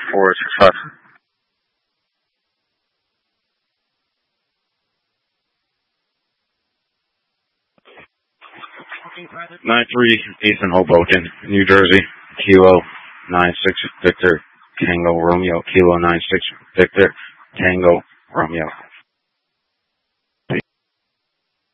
465. 93 Ethan Hoboken, New Jersey, Kilo 96 Victor, Tango Romeo, Kilo 96 Victor, Tango Romeo.